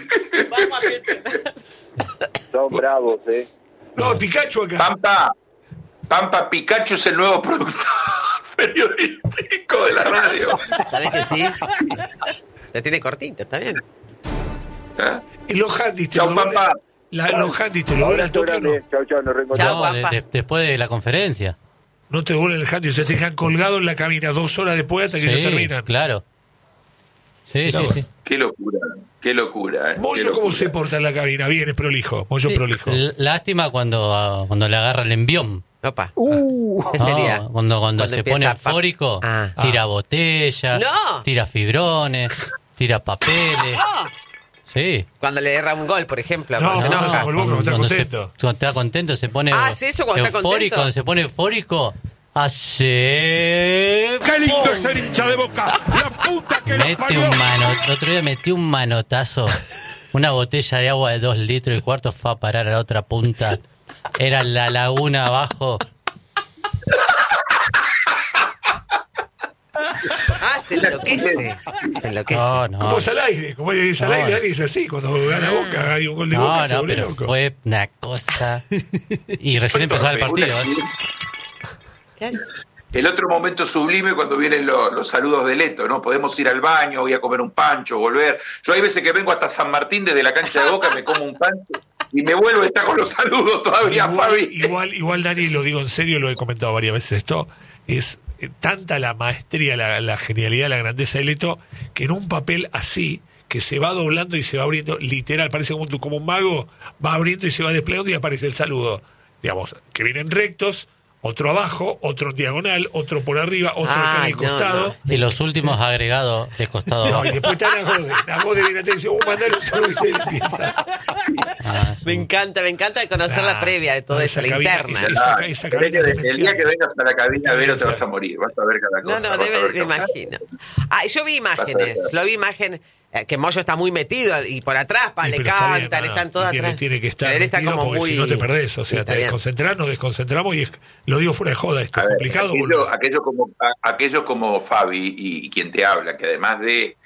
Son bravos, ¿eh? No, Pikachu acá. Pampa, Pampa, Pikachu es el nuevo productor periodístico de la radio. ¿Sabés que sí? La tiene cortita, está bien. ¿Eh? Y los handys te Chau, lo Pampa. la- Los handys te lo vuelan al Abrazo toque o no. grande. Chau, chau, nos reencontramos. Chau, No, de- guapa. de- después de la conferencia. No te devuelven el handy, o sea, te dejan colgado en la cabina dos horas después hasta que ellos terminan. claro. Sí, Mirá sí, vos. sí. Qué locura, qué locura. ¿eh? Qué Moyo, ¿cómo locura. se porta en la cabina? Bien, es prolijo. Moyo Sí, prolijo. l- Lástima cuando, ah, cuando le agarra el envión. Opa. Uh. ¿Qué sería? No, cuando, cuando, se empieza pone a pa- eufórico, Ah. tira botellas, ¡No! tira fibrones, tira papeles. Sí. Cuando le erra un gol, por ejemplo. No, cuando se no, enoja. no, cuando está Cuando se- contento. Cuando está contento se pone Ah, ¿sí, eso cuando está eufórico, contento? cuando se pone eufórico, hace... ¡Qué lindo es ser hincha de Boca! ¡La puta que lo Mete parió! un mano, el otro día metí un manotazo, una botella de agua de dos litros y cuarto fue a parar a la otra punta. Era la laguna abajo. Ah, se enloquece. Se enloquece. No, no. Como es al aire, como es al No, aire, es- Dani es así, cuando gana Boca, hay un gol de Boca, No, se no, vuelve pero loco. fue una cosa. Y recién empezaba el partido, ¿eh? ¿Qué? El otro momento sublime cuando vienen lo- los saludos de Leto, ¿no? Podemos ir al baño, voy a comer un pancho, volver. Yo hay veces que vengo hasta San Martín desde la cancha de Boca, me como un pancho y me vuelvo a estar con los saludos todavía, Igual, Fabi. igual, igual, Dani, lo digo en serio, lo he comentado varias veces esto, es eh, tanta la maestría, la, la genialidad, la grandeza de Leto, que en un papel así, que se va doblando y se va abriendo, literal, parece como, un- como un mago, va abriendo y se va desplegando y aparece el saludo. Digamos, que vienen rectos, otro abajo, otro en diagonal, otro por arriba, otro acá en el Ay, no, costado. Y los últimos agregados de costado No, abajo. y después está la Jode. La Jode viene atrás y dice, uh, mandale un saludo y él empieza. Ah, Me encanta, me encanta conocer la Ah, previa de todo no, eso, esa la cabina, interna. esa- Ah, esa el, día cabina que, de el día dimensión. que vengas a la cabina, Vero, te vas a Dimensión. morir. Vas a ver cada No, cosa. no, vas a debe, ver me cada- imagino. Ah, yo vi Vas a imágenes, ver. lo vi imagen eh, que Moyo está muy metido y por atrás, pa, Sí, le pero está bien, cantan, no, no, están todas tiene, atrás. tiene que estar Pero él está metido como porque muy... si no te perdés, o Sí, sea, está te bien. desconcentrás, nos desconcentramos y es- lo digo fuera de joda, esto A es ver, complicado. aquello, boludo. aquello como, a- aquello como Fabi y, y quien te habla, que además de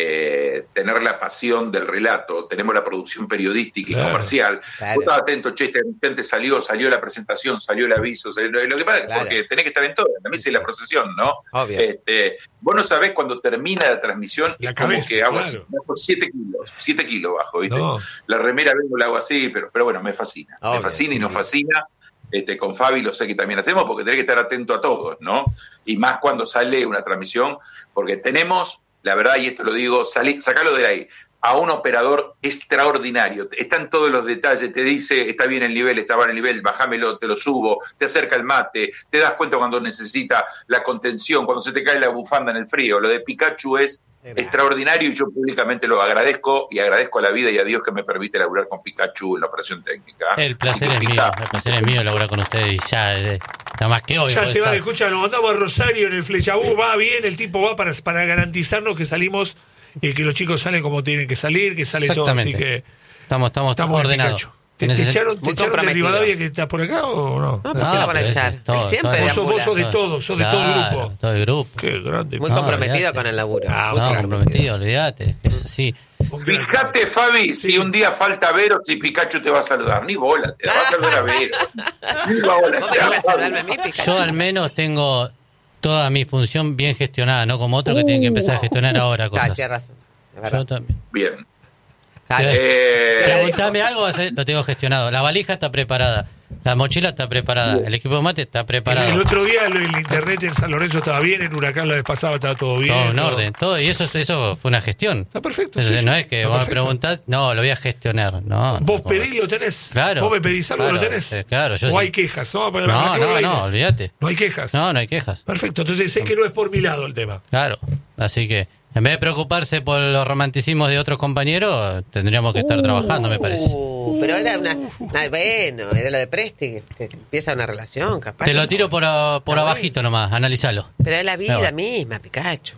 eh, tener la pasión del relato, tenemos la producción periodística y Claro. comercial. Claro. Vos estabas atento, che, este repente salió, salió la presentación, salió el aviso, salió- lo que pasa es Claro. porque tenés que estar en todo, en la mesa y la procesión, ¿no? Obvio. Este, vos no sabés cuando termina la transmisión, La es como cabeza, que hago claro. así, bajo siete kilos, siete kilos bajo, ¿viste? No. La remera vengo, la hago así, pero, pero bueno, me fascina, Obvio, me fascina y sí. nos fascina. Este, con Fabi lo sé que también hacemos porque tenés que estar atento a todos, ¿no? Y más cuando sale una transmisión, porque tenemos, la verdad, y esto lo digo, salí, sacalo de ahí, a un operador extraordinario. Están todos los detalles, te dice, está bien el nivel, está mal el nivel, bajámelo, te lo subo, te acerca el mate, te das cuenta cuando necesita la contención, cuando se te cae la bufanda en el frío. Lo de Pikachu es extraordinario y yo públicamente lo agradezco y agradezco a la vida y a Dios que me permite laburar con Pikachu en la operación técnica. El placer Así es que, mío, Pica, el placer es mío laburar con ustedes y ya, eh, nada más que hoy. Ya pues, se va, ah, escucha, nos mandamos a Rosario en el Flechabú, va bien, el tipo va para, para garantizarnos que salimos, eh, que los chicos salen como tienen que salir, que sale todo, así Exactamente. que Estamos, estamos, estamos en ordenados. Pikachu. ¿Te, te echaron, te Muy echaron de comprometido. Rivadavia que estás por acá o no? No, ¿por qué No, lo van a pero echar? es todo, Él siempre todo. Vos sos, vos sos de deambula. todo, sos de todo el Claro, grupo. todo el grupo. Qué grande. Muy No, comprometido olvidate. con el laburo. Ah, Muy No, claro. comprometido, olvídate. Es así. Un gran- Fíjate, Fabi, si un día falta Vero, si Pikachu te va a saludar. Ni bola, te va a saludar a Vero. Ni bola. ¿Vos me vas a saludarme a mí, Pikachu? Yo al menos tengo toda mi función bien gestionada, no como otros que tienen que empezar a gestionar ahora Claro, cosas. tienes razón. es Yo verdad. también. Bien. Claro. Eh, Preguntame algo, lo tengo gestionado. La valija está preparada, la mochila está preparada, el equipo de mate está El, preparado. el otro día el, el internet en San Lorenzo estaba bien, en Huracán la vez pasada estaba todo bien. Todo en todo- orden, todo, y eso eso fue una gestión. Está perfecto. Entonces, sí, no sí, es que está vos me perfecto. preguntás, no, lo voy a gestionar. No, Vos no, pedís, lo tenés. Claro. Vos me pedís algo, Claro, lo tenés. eh, claro, yo o sí. hay quejas. No, para- No, para que no, vuelva no, aire. olvídate. No hay quejas. No, no hay quejas. Perfecto, entonces sé que no es por mi lado el tema. Claro, así que en vez de preocuparse por los romanticismos de otros compañeros, tendríamos que estar trabajando, me parece. Uh, pero era una, una- bueno, era lo de Presti, que que empieza una relación, capaz. Te lo tiro por, a- por Está abajito nomás, analízalo. Pero es la vida Pero- misma, Pikachu.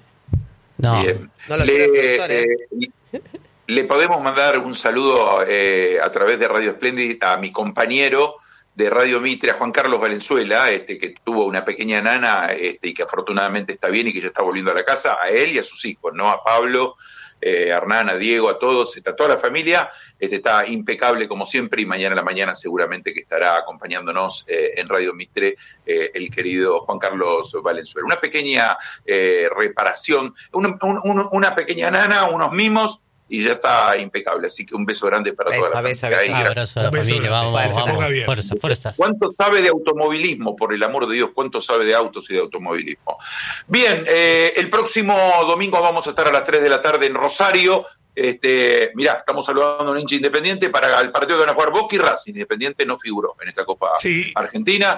No, Bien. No lo le, quiero, productor, ¿eh? eh, le podemos mandar un saludo eh, a través de Radio Splendid a mi compañero de Radio Mitre, a Juan Carlos Valenzuela, este, que tuvo una pequeña nana este, y que afortunadamente está bien y que ya está volviendo a la casa, a él y a sus hijos, ¿no? A Pablo, eh, a Hernán, a Diego, a todos, está toda la familia, este, está impecable como siempre y mañana a la mañana seguramente que estará acompañándonos eh, en Radio Mitre eh, el querido Juan Carlos Valenzuela. Una pequeña eh, reparación, una, un, un, una pequeña nana, unos mimos y ya está impecable. Así que un beso grande para Beso, toda la beso, familia. beso. Y gracias. abrazo a la Un beso familia, grande. vamos, Fuerza, vamos, ponga bien. fuerza, fuerzas. ¿Cuánto sabe de automovilismo, por el amor de Dios? ¿Cuánto sabe de autos y de automovilismo? Bien, eh, el próximo domingo vamos a estar a las tres de la tarde en Rosario. Este, mirá, estamos saludando a un hincha independiente para el partido que van a jugar Boca y Racing. Independiente no figuró en esta Copa Sí. Argentina.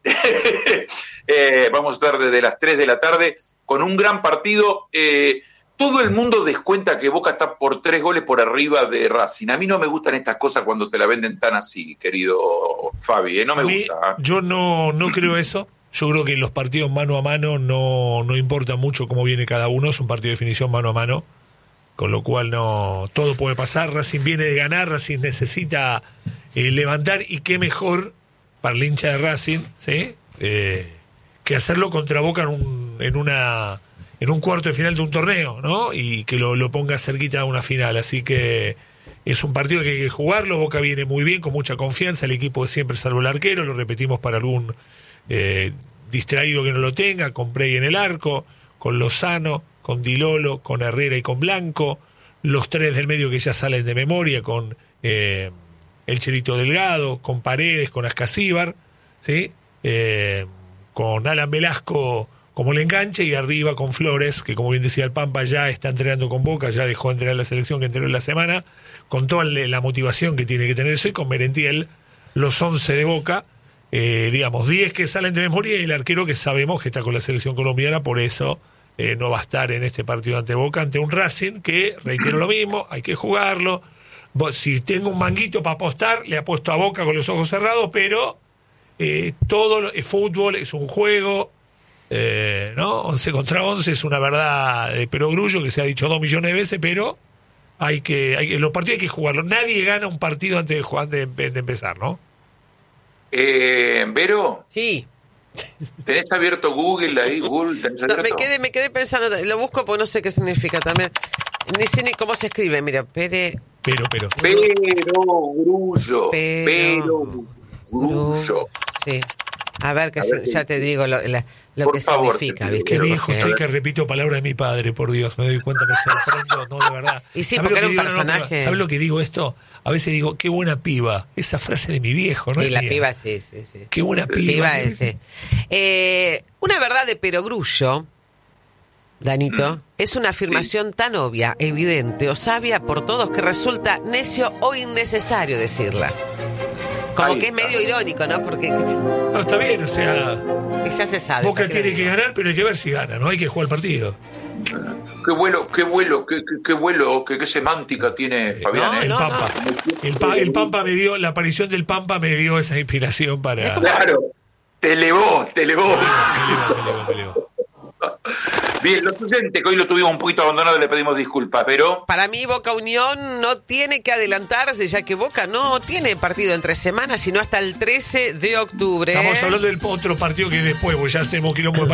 Este, eh, vamos a estar desde las tres de la tarde con un gran partido. Eh, todo el mundo descuenta que Boca está por tres goles por arriba de Racing. A mí no me gustan estas cosas cuando te la venden tan así, querido Fabi, ¿eh? No me A mí, gusta. yo no, no creo eso. Yo creo que en los partidos mano a mano no, no importa mucho cómo viene cada uno. Es un partido de definición mano a mano. Con lo cual no todo puede pasar. Racing viene de ganar, Racing necesita eh, levantar. Y qué mejor para el hincha de Racing, ¿sí? Eh, que hacerlo contra Boca en un, en una... en un cuarto de final de un torneo, ¿no? Y que lo, lo ponga cerquita a una final. Así que es un partido que hay que jugarlo. Boca viene muy bien, con mucha confianza. El equipo de siempre, salvo el arquero, lo repetimos para algún eh, distraído que no lo tenga, con Prey en el arco, con Lozano, con Di Lolo, con Herrera y con Blanco. Los tres del medio que ya salen de memoria, con eh, el Chelito Delgado, con Paredes, con Ascasíbar, ¿sí? Eh, con Alan Velasco como el enganche, y arriba con Flores, que como bien decía el Pampa, ya está entrenando con Boca, ya dejó de entrenar la selección que entrenó en la semana, con toda la motivación que tiene que tener eso, y con Merentiel, los once de Boca, eh, digamos, diez que salen de memoria, y el arquero que sabemos que está con la selección colombiana, por eso eh, no va a estar en este partido ante Boca, ante un Racing que, reitero lo mismo, hay que jugarlo. Si tengo un manguito para apostar, le apuesto a Boca con los ojos cerrados, pero eh, todo es fútbol, es un juego. Eh, ¿no? once contra once es una verdad de perogrullo que se ha dicho dos millones de veces, pero hay que, hay, los partidos hay que jugarlos. Nadie gana un partido antes de, jugar, de, de empezar, ¿no? Eh, ¿Vero? Sí. ¿Tenés abierto Google ahí? Google, ¿tenés No, abierto? me, quedé, me quedé pensando, lo busco porque no sé qué significa también. Ni sé ni cómo se escribe, mira, Pere... Pero, pero. Perogrullo. Pero- Perogrullo. Sí. A ver, que A se- ver, ya te digo lo, la- lo por que favor, significa, te ¿viste? Qué Pero, viejo Porque- estoy que repito palabras de mi padre, por Dios, me doy cuenta, me sorprendo, no, de verdad. Y sí, ¿Sabe porque lo era que un digo? No, no, personaje. pero ¿sabe lo que digo esto? A veces digo, qué buena piba. Esa frase de mi viejo, ¿no? Y es la mía. piba, sí, sí, sí. Qué buena piba. Piba ese. Eh, una verdad de perogrullo, Danito, es una afirmación tan obvia, evidente o sabia por todos que resulta necio o innecesario decirla. Como Ahí que es está. medio irónico, ¿no? Porque No, está bien, o sea, ya se sabe. Boca ¿para qué lo tiene que digo? ganar, pero hay que ver si gana, ¿no? Hay que jugar el partido. Qué vuelo, qué vuelo, qué, qué, qué vuelo, qué, qué semántica tiene Fabián. no, ¿eh? El no, Pampa. El, pa- el Pampa me dio, la aparición del Pampa me dio esa inspiración para. Claro, te elevó, te elevó. Me elevó, me elevó, me elevó. Bien, lo suficiente que hoy lo tuvimos un poquito abandonado, le pedimos disculpas, pero Para mí Boca Unión no tiene que adelantarse, ya que Boca no tiene partido entre semanas, sino hasta el trece de octubre. Estamos hablando del otro partido que después, porque ya tenemos quilombo de